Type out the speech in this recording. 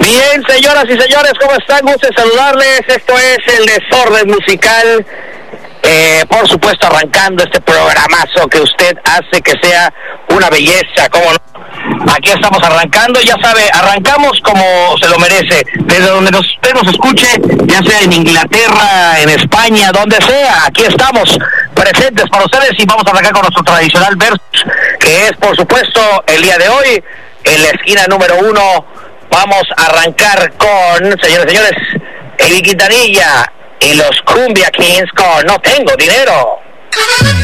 Bien, señoras y señores, ¿cómo están? Gusto en saludarles. Esto es El Desorden Musical. Por supuesto, arrancando este programazo que usted hace que sea una belleza, ¿cómo no? Aquí estamos arrancando, ya sabe, arrancamos como se lo merece, desde donde usted nos escuche, ya sea en Inglaterra, en España, donde sea, aquí estamos presentes para ustedes y vamos a arrancar con nuestro tradicional versus, que es, por supuesto, el día de hoy, en la esquina número 1, vamos a arrancar con, señores y señores, Eddie Quintanilla y los Cumbia Kings con No Tengo Dinero.